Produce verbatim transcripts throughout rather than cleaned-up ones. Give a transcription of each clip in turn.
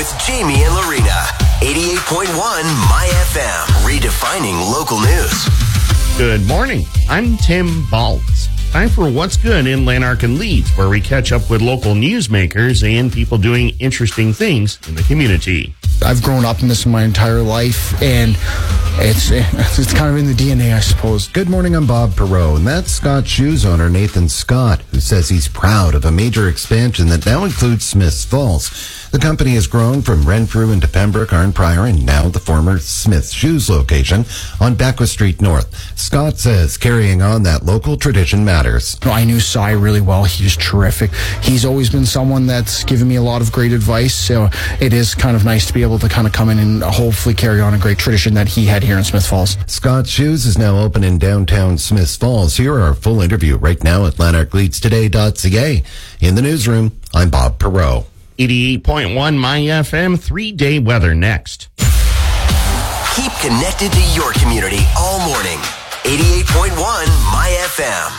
with Jamie and Lorena. eighty-eight point one My F M, redefining local news. Good morning. I'm Tim Baltz. Time for What's Good in Lanark and Leeds, where we catch up with local newsmakers and people doing interesting things in the community. I've grown up in this my entire life, and it's it's kind of in the D N A, I suppose. Good morning, I'm Bob Perot, and that's Scott Shoes owner Nathan Scott, who says he's proud of a major expansion that now includes Smiths Falls. The company has grown from Renfrew into Pembroke, Arnprior, and now the former Smiths Shoes location on Beckwith Street North. Scott says carrying on that local tradition matters. I knew Cy really well. He's terrific. He's always been someone that's given me a lot of great advice, so it is kind of nice to be able to kind of come in and hopefully carry on a great tradition that he had here in Smiths Falls. Scott Shoes is now open in downtown Smiths Falls. Here are our full interview right now at lanark leeds today dot c a. In the newsroom, I'm Bob Perot. eighty-eight point one My F M, three-day weather next. Keep connected to your community all morning. eighty-eight point one My F M.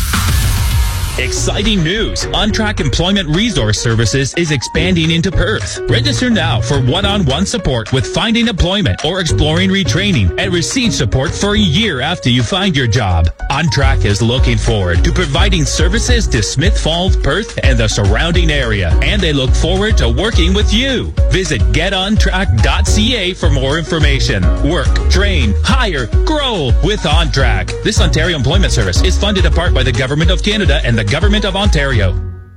Exciting news! OnTrack Employment Resource Services is expanding into Perth. Register now for one-on-one support with finding employment or exploring retraining and receive support for a year after you find your job. OnTrack is looking forward to providing services to Smith Falls, Perth, and the surrounding area, and they look forward to working with you. Visit get on track dot c a for more information. Work, train, hire, grow with OnTrack. This Ontario Employment Service is funded in part by the Government of Canada and the Government of Ontario.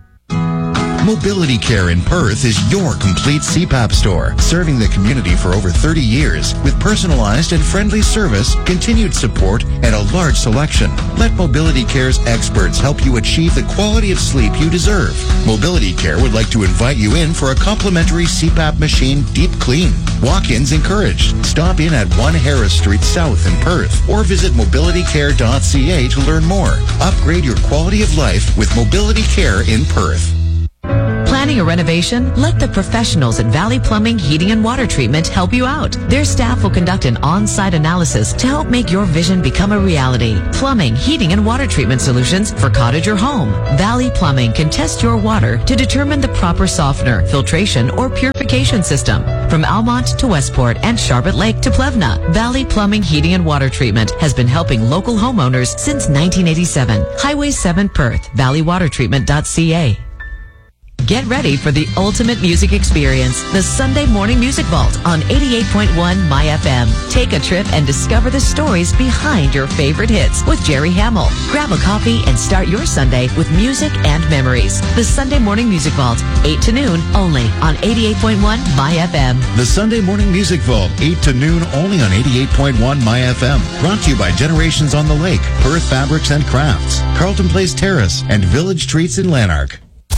Mobility Care in Perth is your complete C PAP store, serving the community for over thirty years with personalized and friendly service, continued support, and a large selection. Let Mobility Care's experts help you achieve the quality of sleep you deserve. Mobility Care would like to invite you in for a complimentary C PAP machine deep clean. Walk-ins encouraged. Stop in at one Harris Street South in Perth or visit mobility care dot c a to learn more. Upgrade your quality of life with Mobility Care in Perth. Planning a renovation? Let the professionals at Valley Plumbing, Heating and Water Treatment help you out. Their staff will conduct an on-site analysis to help make your vision become a reality. Plumbing, heating and water treatment solutions for cottage or home. Valley Plumbing can test your water to determine the proper softener, filtration or purification system. From Almont to Westport and Sharbot Lake to Plevna, Valley Plumbing, Heating and Water Treatment has been helping local homeowners since nineteen eighty-seven. Highway seven Perth, valley water treatment dot c a. Get ready for the ultimate music experience, the Sunday Morning Music Vault on eighty-eight point one My F M. Take a trip and discover the stories behind your favorite hits with Jerry Hamill. Grab a coffee and start your Sunday with music and memories. The Sunday Morning Music Vault, eight to noon, only on eighty-eight point one My F M. The Sunday Morning Music Vault, eight to noon, only on eighty-eight point one My F M. Brought to you by Generations on the Lake, Perth Fabrics and Crafts, Carlton Place Terrace, and Village Treats in Lanark.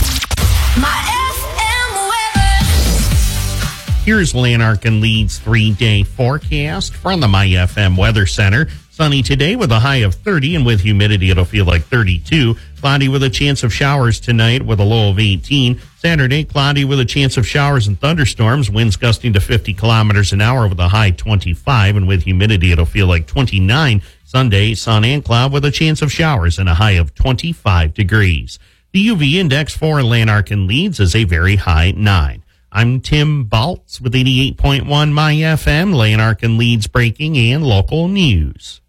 My F M weather. Here's Lanark and Leeds' three-day forecast from the My F M Weather Center. Sunny today with a high of thirty, and with humidity it'll feel like thirty-two. Cloudy with a chance of showers tonight with a low of eighteen. Saturday, cloudy with a chance of showers and thunderstorms. Winds gusting to fifty kilometers an hour with a high twenty-five, and with humidity it'll feel like twenty-nine. Sunday, sun and cloud with a chance of showers and a high of twenty-five degrees. The U V index for Lanark and Leeds is a very high nine. I'm Tim Baltz with eighty-eight point one My F M, Lanark and Leeds breaking and local news.